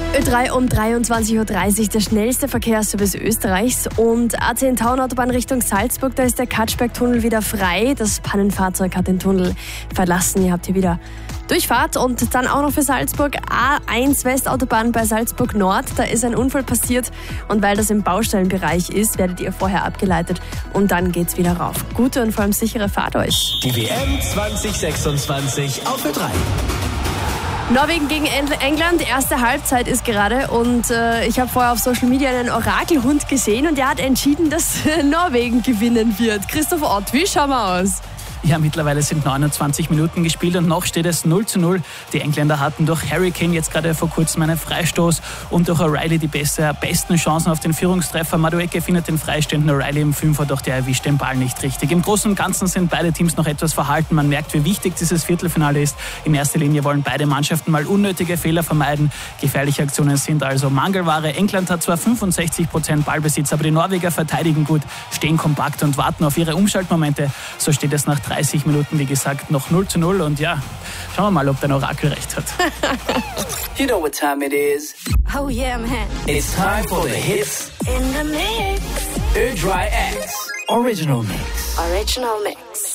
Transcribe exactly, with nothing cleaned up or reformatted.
Ö drei um dreiundzwanzig Uhr dreißig, der schnellste Verkehrsservice Österreichs. Und A zehn Tauernautobahn Richtung Salzburg, da ist der Katschberg-Tunnel wieder frei. Das Pannenfahrzeug hat den Tunnel verlassen. Ihr habt hier wieder Durchfahrt. Und dann auch noch für Salzburg A eins Westautobahn bei Salzburg Nord. Da ist ein Unfall passiert und weil das im Baustellenbereich ist, werdet ihr vorher abgeleitet und dann geht's wieder rauf. Gute und vor allem sichere Fahrt euch. Die W M zwanzig sechsundzwanzig auf Ö drei. Norwegen gegen England, erste Halbzeit ist gerade und äh, ich habe vorher auf Social Media einen Orakelhund gesehen und der hat entschieden, dass Norwegen gewinnen wird. Christoph Ott, wie schauen wir aus? Ja, mittlerweile sind neunundzwanzig Minuten gespielt und noch steht es null zu null. Die Engländer hatten durch Harry Kane jetzt gerade vor kurzem einen Freistoß und durch O'Reilly die beste, besten Chancen auf den Führungstreffer. Madueke findet den freistehenden O'Reilly im Fünfer, doch der erwischt den Ball nicht richtig. Im Großen und Ganzen sind beide Teams noch etwas verhalten. Man merkt, wie wichtig dieses Viertelfinale ist. In erster Linie wollen beide Mannschaften mal unnötige Fehler vermeiden. Gefährliche Aktionen sind also Mangelware. England hat zwar fünfundsechzig Prozent Ballbesitz, aber die Norweger verteidigen gut, stehen kompakt und warten auf ihre Umschaltmomente. So steht es nach dreißig Minuten, wie gesagt, noch null zu null. Und ja, schauen wir mal, ob dein Orakel recht hat. You know what time it is. Oh yeah, man. It's time for the hits In the mix. Ö drei X Original Mix. Original Mix.